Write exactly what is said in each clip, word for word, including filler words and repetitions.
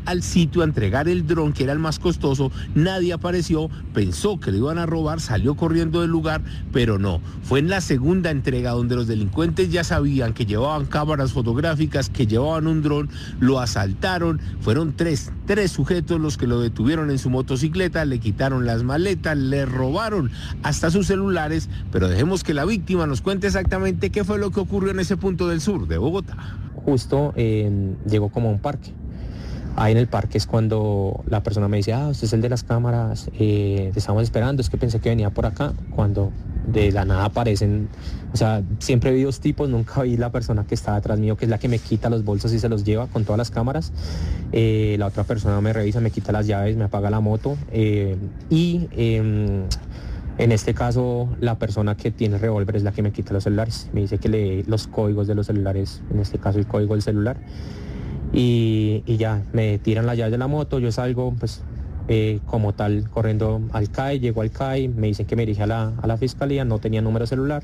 al sitio a entregar el dron, que era el más costoso. Nadie apareció, pensó que lo iban a robar, salió corriendo del lugar, pero no. Fue en la segunda entrega donde los delincuentes ya sabían que llevaban cámaras fotográficas, que llevaban un dron, lo asaltaron. Fueron tres, tres sujetos los que lo detuvieron en su motocicleta, le quitaron las maletas, le robaron hasta sus celulares, pero dejemos que la víctima nos cuente exactamente qué fue lo que ocurrió en ese punto del sur de Bogotá. Justo eh, llegó como a un parque. Ahí en el parque es cuando la persona me dice, ah, usted es el de las cámaras, eh, te estamos esperando, es que pensé que venía por acá, cuando de la nada aparecen, o sea, siempre vi dos tipos, nunca vi la persona que está detrás mío, que es la que me quita los bolsos y se los lleva con todas las cámaras. Eh, la otra persona me revisa, me quita las llaves, me apaga la moto, eh, y eh, en este caso la persona que tiene el revólver es la que me quita los celulares, me dice que lee los códigos de los celulares, en este caso el código del celular. Y, y ya, me tiran la llave de la moto, yo salgo pues eh, como tal corriendo al C A I, llego al C A I, me dicen que me dirige a la, a la fiscalía, no tenía número celular.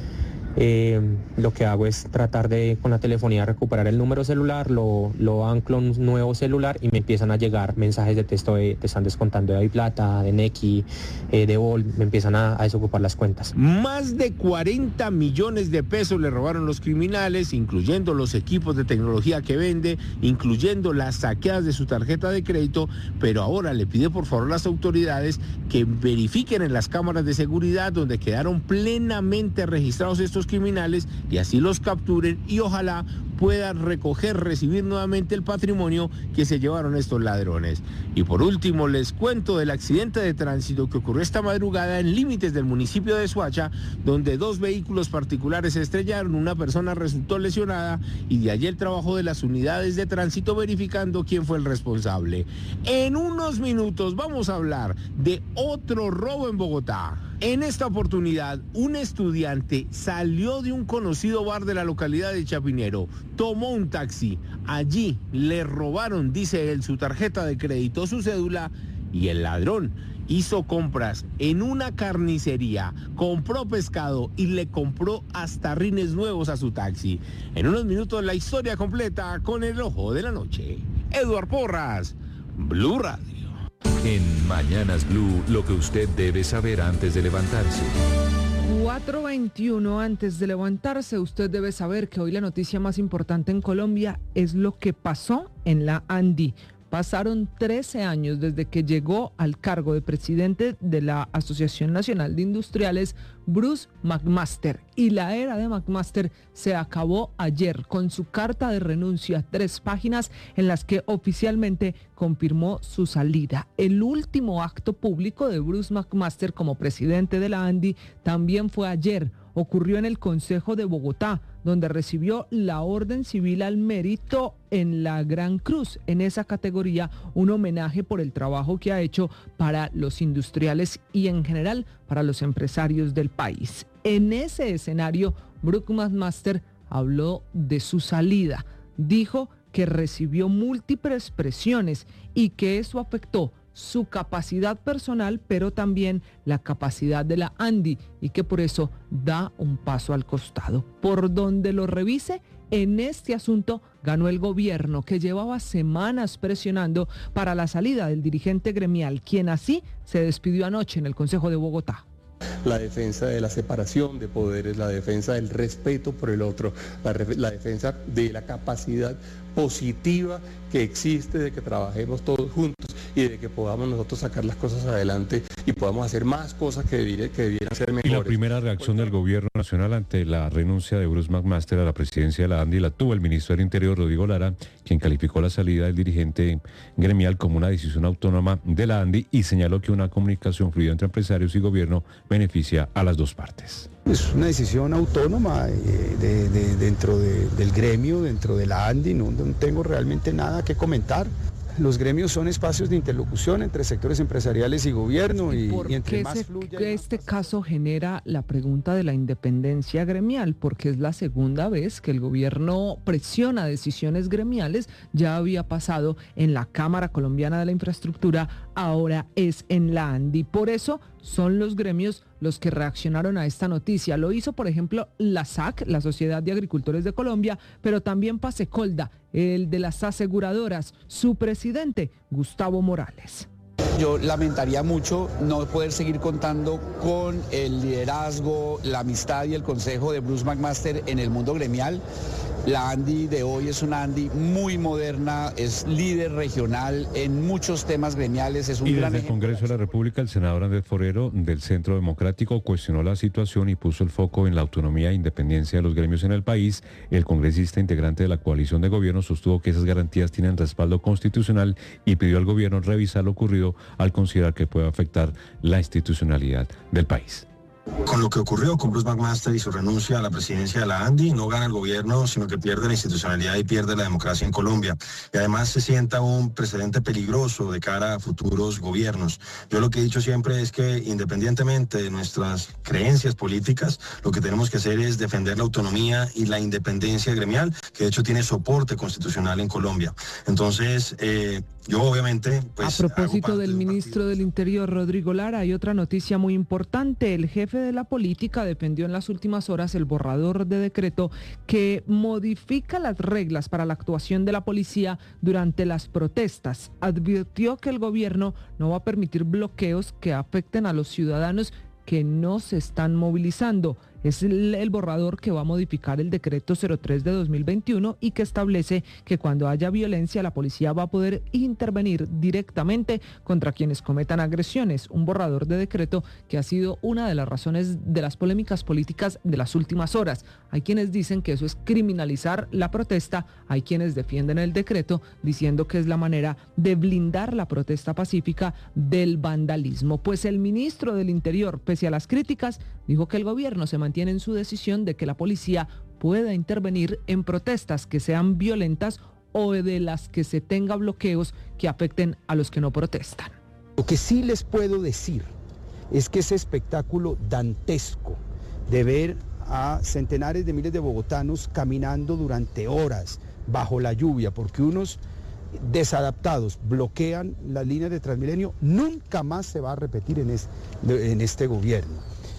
Eh, lo que hago es tratar de con la telefonía recuperar el número celular, lo, lo anclo en un nuevo celular y me empiezan a llegar mensajes de texto de te están descontando de Plata, de Nequi, eh, de Vol, me empiezan a, a desocupar las cuentas. Más de cuarenta millones de pesos le robaron los criminales, incluyendo los equipos de tecnología que vende, incluyendo las saqueadas de su tarjeta de crédito, pero ahora le pide por favor a las autoridades que verifiquen en las cámaras de seguridad donde quedaron plenamente registrados estos criminales y así los capturen y ojalá puedan recoger, recibir nuevamente el patrimonio que se llevaron estos ladrones. Y por último les cuento del accidente de tránsito que ocurrió esta madrugada en límites del municipio de Soacha, donde dos vehículos particulares se estrellaron, una persona resultó lesionada y de allí el trabajo de las unidades de tránsito verificando quién fue el responsable. En unos minutos vamos a hablar de otro robo en Bogotá. En esta oportunidad, un estudiante salió de un conocido bar de la localidad de Chapinero, tomó un taxi, allí le robaron, dice él, su tarjeta de crédito, su cédula, y el ladrón hizo compras en una carnicería, compró pescado y le compró hasta rines nuevos a su taxi. En unos minutos la historia completa con el ojo de la noche. Eduard Porras, Blue Radio. En Mañanas Blue, lo que usted debe saber antes de levantarse. cuatro veintiuno, antes de levantarse, usted debe saber que hoy la noticia más importante en Colombia es lo que pasó en la ANDI. Pasaron trece años desde que llegó al cargo de presidente de la Asociación Nacional de Industriales, Bruce McMaster. Y la era de McMaster se acabó ayer con su carta de renuncia, tres páginas en las que oficialmente confirmó su salida. El último acto público de Bruce McMaster como presidente de la ANDI también fue ayer. Ocurrió en el Consejo de Bogotá, donde recibió la Orden Civil al Mérito en la Gran Cruz. En esa categoría, un homenaje por el trabajo que ha hecho para los industriales y en general para los empresarios del país. En ese escenario, Bruce McMaster habló de su salida. Dijo que recibió múltiples presiones y que eso afectó su capacidad personal, pero también la capacidad de la ANDI y que por eso da un paso al costado. Por donde lo revise, en este asunto ganó el gobierno, que llevaba semanas presionando para la salida del dirigente gremial, quien así se despidió anoche en el Consejo de Bogotá. La defensa de la separación de poderes, la defensa del respeto por el otro, la, la defensa de la capacidad positiva que existe de que trabajemos todos juntos y de que podamos nosotros sacar las cosas adelante y podamos hacer más cosas que, debiera, que debieran ser mejores. Y la primera reacción del gobierno nacional ante la renuncia de Bruce McMaster a la presidencia de la ANDI la tuvo el ministro del Interior, Rodrigo Lara, quien calificó la salida del dirigente gremial como una decisión autónoma de la ANDI y señaló que una comunicación fluida entre empresarios y gobierno beneficia a las dos partes. Es una decisión autónoma eh, de, de, dentro de, del gremio, dentro de la ANDI, no, no tengo realmente nada que comentar. Los gremios son espacios de interlocución entre sectores empresariales y gobierno y, ¿Por y entre qué más se, fluya... que este caso genera la pregunta de la independencia gremial? Porque es la segunda vez que el gobierno presiona decisiones gremiales. Ya había pasado en la Cámara Colombiana de la Infraestructura, ahora es en la ANDI. Por eso son los gremios los que reaccionaron a esta noticia. Lo hizo, por ejemplo, la S A C, la Sociedad de Agricultores de Colombia, pero también Pasecolda, el de las aseguradoras, su presidente, Gustavo Morales. Yo lamentaría mucho no poder seguir contando con el liderazgo, la amistad y el consejo de Bruce McMaster en el mundo gremial. La ANDI de hoy es una ANDI muy moderna, es líder regional en muchos temas gremiales, es un y gran desde el ejemplo. Congreso de la República, el senador Andrés Forero del Centro Democrático cuestionó la situación y puso el foco en la autonomía e independencia de los gremios en el país. El congresista integrante de la coalición de gobierno sostuvo que esas garantías tienen respaldo constitucional y pidió al gobierno revisar lo ocurrido al considerar que puede afectar la institucionalidad del país. Con lo que ocurrió con Bruce McMaster y su renuncia a la presidencia de la ANDI, no gana el gobierno, sino que pierde la institucionalidad y pierde la democracia en Colombia. Y además se sienta un precedente peligroso de cara a futuros gobiernos. Yo lo que he dicho siempre es que, independientemente de nuestras creencias políticas, lo que tenemos que hacer es defender la autonomía y la independencia gremial, que de hecho tiene soporte constitucional en Colombia. Entonces, eh, yo obviamente... Pues, a propósito del ministro del Interior, Rodrigo Lara, hay otra noticia muy importante. El jefe de la política defendió en las últimas horas el borrador de decreto que modifica las reglas para la actuación de la policía durante las protestas. Advirtió que el gobierno no va a permitir bloqueos que afecten a los ciudadanos que no se están movilizando. Es el, el borrador que va a modificar el decreto cero tres de dos mil veintiuno y que establece que cuando haya violencia la policía va a poder intervenir directamente contra quienes cometan agresiones. Un borrador de decreto que ha sido una de las razones de las polémicas políticas de las últimas horas. Hay quienes dicen que eso es criminalizar la protesta, hay quienes defienden el decreto diciendo que es la manera de blindar la protesta pacífica del vandalismo. Pues el ministro del Interior, pese a las críticas, dijo que el gobierno se mantiene en su decisión de que la policía pueda intervenir en protestas que sean violentas o de las que se tenga bloqueos que afecten a los que no protestan. Lo que sí les puedo decir es que ese espectáculo dantesco de ver a centenares de miles de bogotanos caminando durante horas bajo la lluvia porque unos desadaptados bloquean las líneas de Transmilenio nunca más se va a repetir en, es, en este gobierno.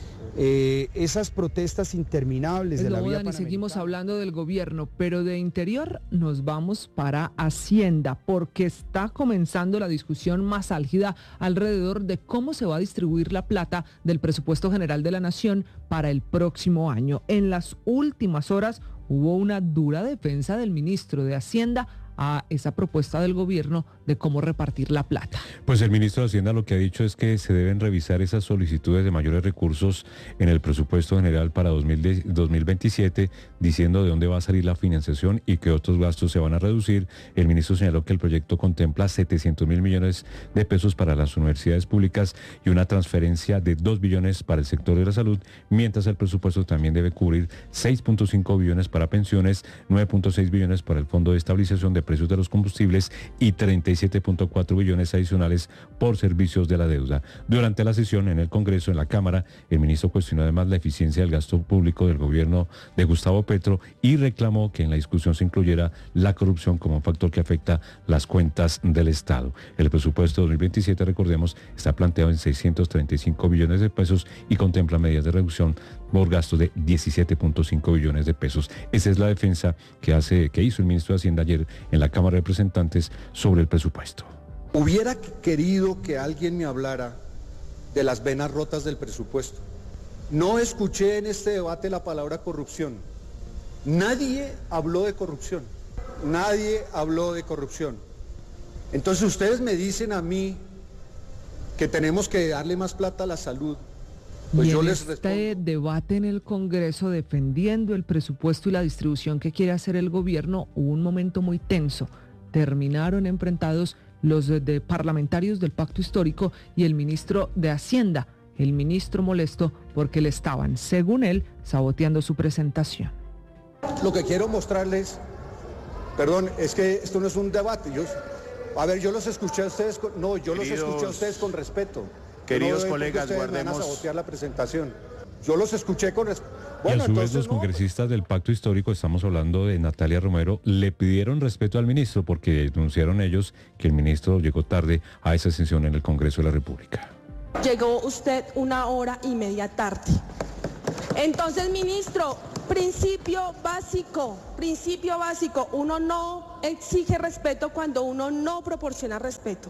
Eh, esas protestas interminables de la vía Dani, seguimos hablando del gobierno, pero de Interior nos vamos para Hacienda, porque está comenzando la discusión más álgida alrededor de cómo se va a distribuir la plata del presupuesto general de la Nación para el próximo año. En las últimas horas hubo una dura defensa del ministro de Hacienda a esa propuesta del gobierno de cómo repartir la plata. Pues el ministro de Hacienda lo que ha dicho es que se deben revisar esas solicitudes de mayores recursos en el presupuesto general para dos mil veintisiete, diciendo de dónde va a salir la financiación y qué otros gastos se van a reducir. El ministro señaló que el proyecto contempla setecientos mil millones de pesos para las universidades públicas y una transferencia de dos billones para el sector de la salud, mientras el presupuesto también debe cubrir seis punto cinco billones para pensiones, nueve punto seis billones para el Fondo de Estabilización de Precios de los Combustibles y treinta y siete punto cuatro billones adicionales por servicios de la deuda. Durante la sesión en el Congreso, en la Cámara, el ministro cuestionó además la eficiencia del gasto público del gobierno de Gustavo Petro y reclamó que en la discusión se incluyera la corrupción como un factor que afecta las cuentas del Estado. El presupuesto dos mil veintisiete, recordemos, está planteado en seiscientos treinta y cinco billones de pesos y contempla medidas de reducción por gastos de diecisiete punto cinco billones de pesos. Esa es la defensa que hace, que hizo el ministro de Hacienda ayer en la Cámara de Representantes sobre el presupuesto. Hubiera querido que alguien me hablara de las venas rotas del presupuesto. No escuché en este debate la palabra corrupción. Nadie habló de corrupción. Nadie habló de corrupción. Entonces ustedes me dicen a mí que tenemos que darle más plata a la salud. Pues y yo en les este respondo. debate en el Congreso defendiendo el presupuesto y la distribución que quiere hacer el gobierno, hubo un momento muy tenso. Terminaron enfrentados los de, de parlamentarios del Pacto Histórico y el ministro de Hacienda, el ministro molesto porque le estaban, según él, saboteando su presentación. Lo que quiero mostrarles, perdón, es que esto no es un debate. Yo, a ver, yo los escuché a ustedes, con, no, yo Queridos, los escuché a ustedes con respeto. Queridos no colegas, ustedes guardemos... me van a sabotear la presentación. Yo los escuché con respeto. Bueno, y a su vez los congresistas no. del Pacto Histórico, estamos hablando de Natalia Romero, le pidieron respeto al ministro porque denunciaron ellos que el ministro llegó tarde a esa sesión en el Congreso de la República. Llegó usted una hora y media tarde. Entonces, ministro, principio básico, principio básico, uno no exige respeto cuando uno no proporciona respeto.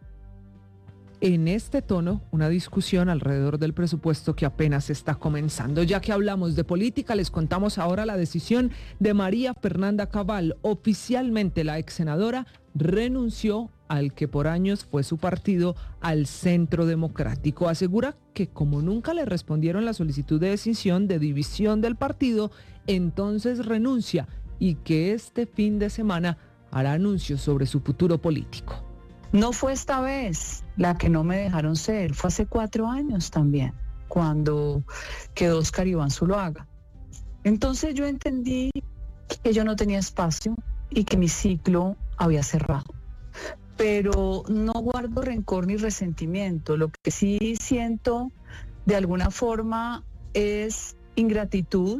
En este tono, una discusión alrededor del presupuesto que apenas está comenzando. Ya que hablamos de política, les contamos ahora la decisión de María Fernanda Cabal. Oficialmente la ex senadora renunció al que por años fue su partido, al Centro Democrático. Asegura que como nunca le respondieron la solicitud de decisión de división del partido, entonces renuncia y que este fin de semana hará anuncios sobre su futuro político. No fue esta vez la que no me dejaron ser, fue hace cuatro años también, cuando quedó Oscar Iván Zuluaga. Entonces yo entendí que yo no tenía espacio y que mi ciclo había cerrado. Pero no guardo rencor ni resentimiento. Lo que sí siento de alguna forma es ingratitud,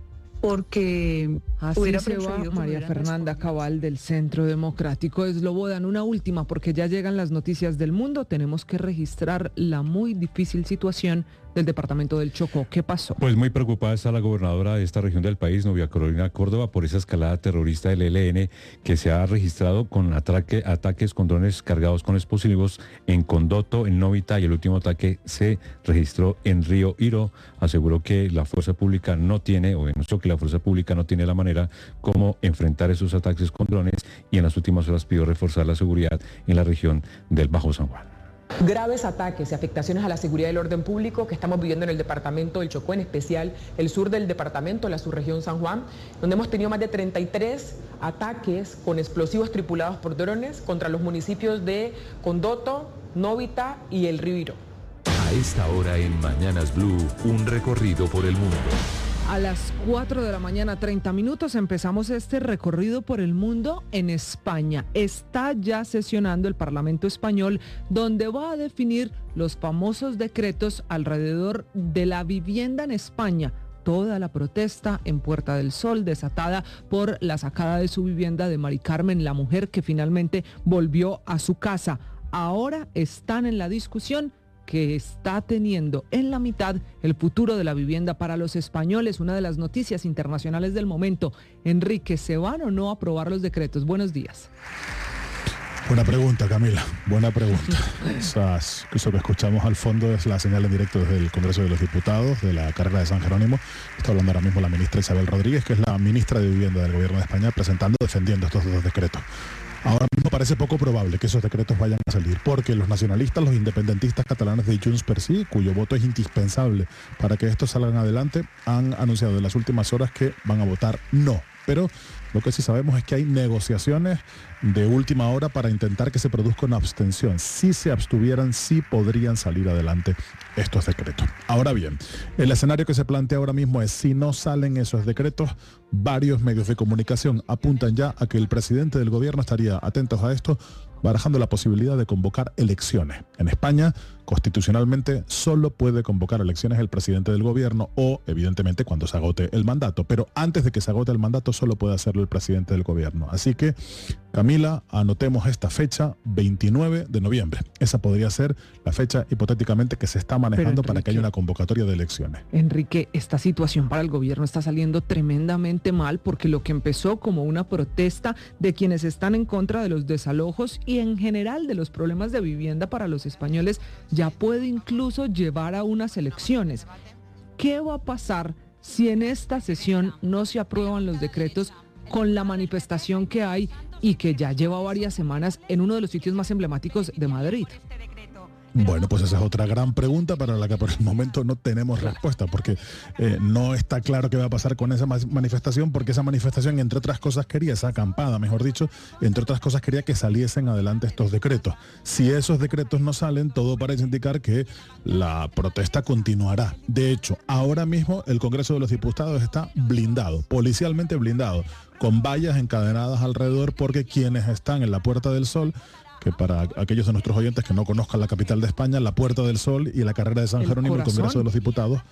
porque así hubiera se va María Fernanda Cabal del Centro Democrático. Eslobodan, una última, porque ya llegan las noticias del mundo. Tenemos que registrar la muy difícil situación del departamento del Chocó. ¿Qué pasó? Pues muy preocupada está la gobernadora de esta región del país, Nubia Carolina Córdoba, por esa escalada terrorista del E L N que se ha registrado con ataque, ataques con drones cargados con explosivos en Condoto, en Novita, y el último ataque se registró en Río Iro. Aseguró que la fuerza pública no tiene, o denunció que la fuerza pública no tiene la manera como enfrentar esos ataques con drones, y en las últimas horas pidió reforzar la seguridad en la región del Bajo San Juan. Graves ataques y afectaciones a la seguridad y el orden público que estamos viviendo en el departamento del Chocó, en especial el sur del departamento, la subregión San Juan, donde hemos tenido más de treinta y tres ataques con explosivos tripulados por drones contra los municipios de Condoto, Novita y el Río Iro. A esta hora en Mañanas Blue, un recorrido por el mundo. A las cuatro de la mañana, treinta minutos, empezamos este recorrido por el mundo en España. Está ya sesionando el Parlamento español, donde va a definir los famosos decretos alrededor de la vivienda en España. Toda la protesta en Puerta del Sol, desatada por la sacada de su vivienda de Mari Carmen, la mujer que finalmente volvió a su casa. Ahora están en la discusión que está teniendo en la mitad el futuro de la vivienda para los españoles. Una de las noticias internacionales del momento. Enrique, ¿se van o no a aprobar los decretos? Buenos días. Buena pregunta, Camila, buena pregunta. Esas, eso que escuchamos al fondo es la señal en directo desde el Congreso de los Diputados, de la carrera de San Jerónimo. Está hablando ahora mismo la ministra Isabel Rodríguez, que es la ministra de Vivienda del Gobierno de España, presentando, defendiendo estos dos decretos. Ahora mismo parece poco probable que esos decretos vayan a salir, porque los nacionalistas, los independentistas catalanes de Junts per Sí, cuyo voto es indispensable para que estos salgan adelante, han anunciado en las últimas horas que van a votar no. Pero lo que sí sabemos es que hay negociaciones de última hora para intentar que se produzca una abstención. Si se abstuvieran, sí podrían salir adelante estos decretos. Ahora bien, el escenario que se plantea ahora mismo es: si no salen esos decretos, varios medios de comunicación apuntan ya a que el presidente del gobierno estaría atentos a esto, barajando la posibilidad de convocar elecciones. En España, constitucionalmente, solo puede convocar elecciones el presidente del gobierno o, evidentemente, cuando se agote el mandato. Pero antes de que se agote el mandato, solo puede hacerlo el presidente del gobierno. Así que, Camila, anotemos esta fecha, veintinueve de noviembre. Esa podría ser la fecha, hipotéticamente, que se está manejando para que haya una convocatoria de elecciones. Enrique, esta situación para el gobierno está saliendo tremendamente mal, porque lo que empezó como una protesta de quienes están en contra de los desalojos y en general de los problemas de vivienda para los españoles, ya puede incluso llevar a unas elecciones. ¿Qué va a pasar si en esta sesión no se aprueban los decretos, con la manifestación que hay y que ya lleva varias semanas en uno de los sitios más emblemáticos de Madrid? Bueno, pues esa es otra gran pregunta para la que por el momento no tenemos respuesta, porque eh, no está claro qué va a pasar con esa manifestación, porque esa manifestación, entre otras cosas, quería, esa acampada, mejor dicho, entre otras cosas, quería que saliesen adelante estos decretos. Si esos decretos no salen, todo parece indicar que la protesta continuará. De hecho, ahora mismo el Congreso de los Diputados está blindado, policialmente blindado, con vallas encadenadas alrededor, porque quienes están en la Puerta del Sol, que para aquellos de nuestros oyentes que no conozcan la capital de España, la Puerta del Sol y la carrera de San Jerónimo, el Congreso de los Diputados,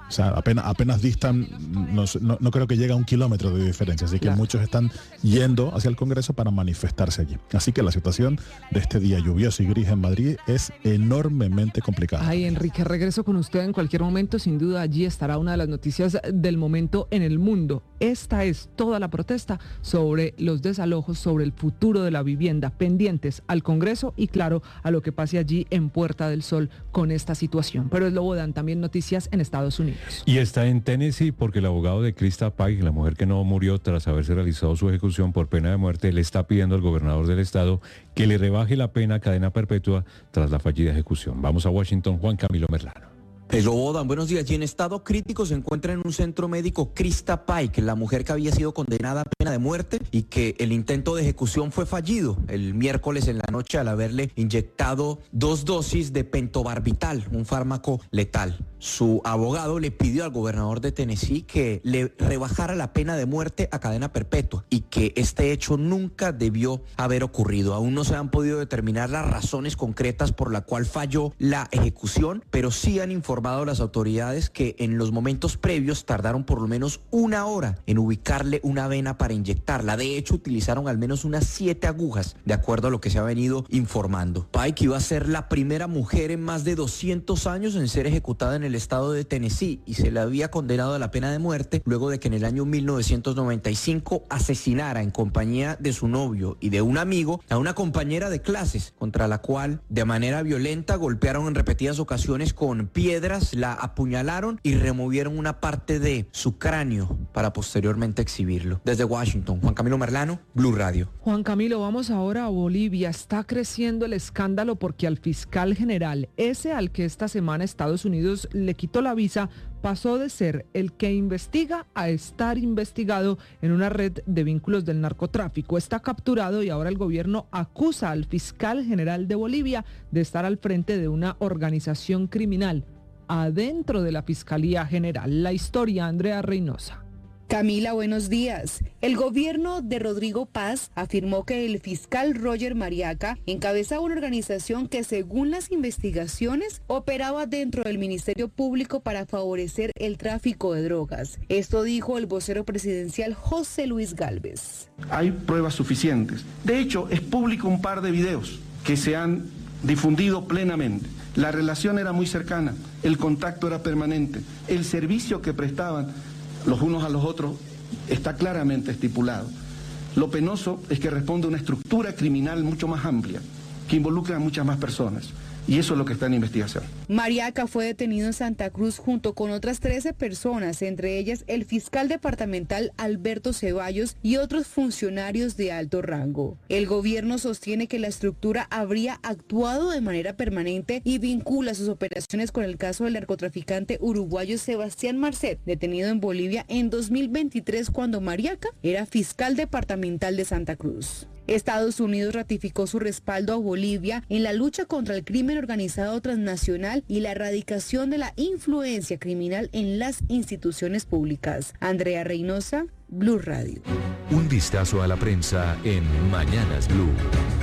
O sea, apenas, apenas distan, no, no, no creo que llegue a un kilómetro de diferencia, así que claro, muchos están yendo hacia el Congreso para manifestarse allí. Así que la situación de este día lluvioso y gris en Madrid es enormemente complicada. Ay, Enrique, regreso con usted en cualquier momento, sin duda allí estará una de las noticias del momento en el mundo. Esta es toda la protesta sobre los desalojos, sobre el futuro de la vivienda, pendientes al Congreso y claro, a lo que pase allí en Puerta del Sol con esta situación. Pero es luego dan también noticias en Estados Unidos. Y está en Tennessee porque el abogado de Krista Pike, la mujer que no murió tras haberse realizado su ejecución por pena de muerte, le está pidiendo al gobernador del estado que le rebaje la pena a cadena perpetua tras la fallida ejecución. Vamos a Washington, Juan Camilo Merlano. Hello, Bodan, buenos días. Y en estado crítico se encuentra en un centro médico Krista Pike, la mujer que había sido condenada a pena de muerte y que el intento de ejecución fue fallido el miércoles en la noche al haberle inyectado dos dosis de pentobarbital, un fármaco letal. Su abogado le pidió al gobernador de Tennessee que le rebajara la pena de muerte a cadena perpetua y que este hecho nunca debió haber ocurrido. Aún no se han podido determinar las razones concretas por la cual falló la ejecución, pero sí han informado las autoridades que en los momentos previos tardaron por lo menos una hora en ubicarle una vena para inyectarla. De hecho, utilizaron al menos unas siete agujas, de acuerdo a lo que se ha venido informando. Pike iba a ser la primera mujer en más de doscientos años en ser ejecutada en el estado de Tennessee y se le había condenado a la pena de muerte luego de que en el año mil novecientos noventa y cinco asesinara en compañía de su novio y de un amigo a una compañera de clases, contra la cual de manera violenta golpearon en repetidas ocasiones con piedras, la apuñalaron y removieron una parte de su cráneo para posteriormente exhibirlo. Desde Washington, Juan Camilo Merlano, Blue Radio. Juan Camilo, vamos ahora a Bolivia. Está creciendo el escándalo porque al fiscal general, ese al que esta semana Estados Unidos le quitó la visa, pasó de ser el que investiga a estar investigado en una red de vínculos del narcotráfico. Está capturado y ahora el gobierno acusa al fiscal general de Bolivia de estar al frente de una organización criminal adentro de la Fiscalía General. La historia, Andrea Reynosa. Camila, buenos días. El gobierno de Rodrigo Paz afirmó que el fiscal Roger Mariaca encabezaba una organización que, según las investigaciones, operaba dentro del Ministerio Público para favorecer el tráfico de drogas. Esto dijo el vocero presidencial José Luis Gálvez. Hay pruebas suficientes. De hecho, es público un par de videos que se han difundido plenamente. La relación era muy cercana, el contacto era permanente, el servicio que prestaban los unos a los otros está claramente estipulado. Lo penoso es que responde a una estructura criminal mucho más amplia, que involucra a muchas más personas. Y eso es lo que está en investigación. Mariaca fue detenido en Santa Cruz junto con otras trece personas, entre ellas el fiscal departamental Alberto Ceballos y otros funcionarios de alto rango. El gobierno sostiene que la estructura habría actuado de manera permanente y vincula sus operaciones con el caso del narcotraficante uruguayo Sebastián Marcet, detenido en Bolivia en dos mil veintitrés cuando Mariaca era fiscal departamental de Santa Cruz. Estados Unidos ratificó su respaldo a Bolivia en la lucha contra el crimen organizado transnacional y la erradicación de la influencia criminal en las instituciones públicas. Andrea Reynosa, Blue Radio. Un vistazo a la prensa en Mañanas Blue.